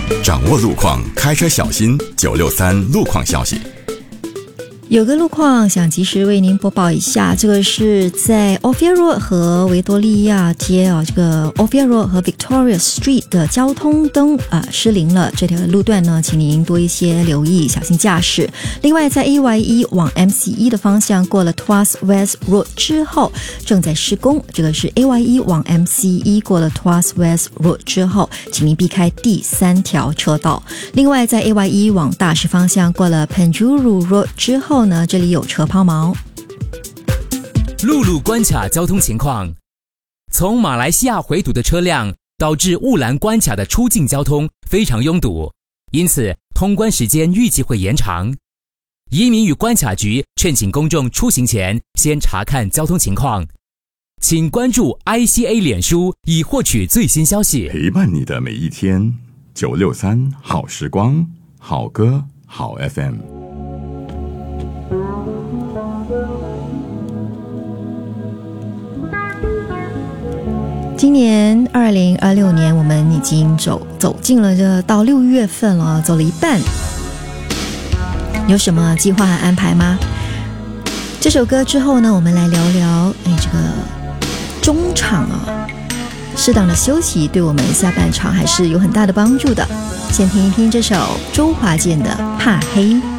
掌握路况，开车小心。963路况消息。 有个路况想及时为您播报一下，这个是在 Ophir Road 和维多利亚街这个 Ophir Road 和 Victoria Street 的交通灯失灵了，这条路段呢，请您多一些留意，小心驾驶。另外，在 AYE 往 MCE 的方向过了 Tuas West Road 之后正在施工，这个是 AYE 往 MCE 过了 Tuas West Road 之后，请您避开第3条车道。另外，在 AYE 往大石方向过了 Penjuru Road 之后呢，这里有车抛锚。 陆路关卡交通情况，从马来西亚回堵的车辆导致雾兰关卡的出境交通非常拥堵，因此通关时间预计会延长。移民与关卡局劝请公众出行前先查看交通情况，请关注 ICA 脸书以获取最新消息。 陪伴你的每一天，963好时光，好歌好 FM。 今年2026年，我们已经走进了到6月份了，走了一半。有什么计划和安排吗？这首歌之后呢，我们来聊聊这个中场适当的休息对我们下半场还是有很大的帮助的。先听一听这首周华健的《怕黑》。